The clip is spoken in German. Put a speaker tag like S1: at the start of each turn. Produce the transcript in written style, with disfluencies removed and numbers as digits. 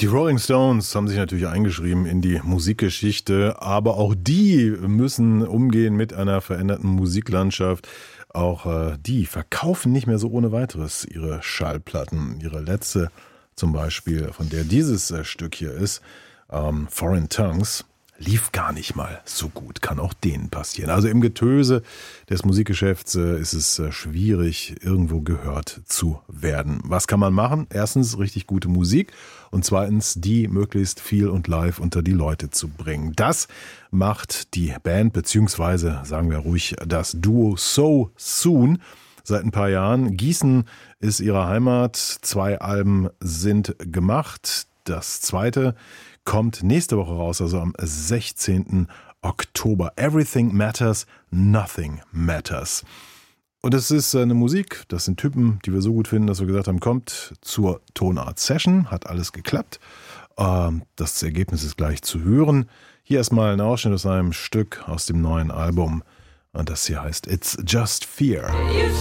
S1: Die Rolling Stones haben sich natürlich eingeschrieben in die Musikgeschichte, aber auch die müssen umgehen mit einer veränderten Musiklandschaft. Auch die verkaufen nicht mehr so ohne weiteres ihre Schallplatten. Ihre letzte zum Beispiel, von der dieses Stück hier ist, Foreign Tongues, lief gar nicht mal so gut. Kann auch denen passieren. Also im Getöse des Musikgeschäfts ist es schwierig, irgendwo gehört zu werden. Was kann man machen? Erstens richtig gute Musik und zweitens die möglichst viel und live unter die Leute zu bringen. Das macht die Band, beziehungsweise sagen wir ruhig das Duo So Soon seit ein paar Jahren. Gießen ist ihre Heimat. 2 Alben sind gemacht. Das zweite kommt nächste Woche raus, also am 16. Oktober. Everything Matters, Nothing Matters. Und es ist eine Musik, das sind Typen, die wir so gut finden, dass wir gesagt haben, kommt zur Tonart Session, hat alles geklappt. Das Ergebnis ist gleich zu hören. Hier erstmal ein Ausschnitt aus einem Stück aus dem neuen Album. Und das hier heißt It's Just Fear.